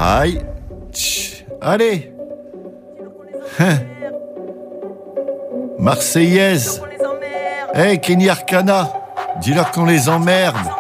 Aïe. Allez. Hein. Marseillaise. Kenny Arcana, dis-leur qu'on les emmerde.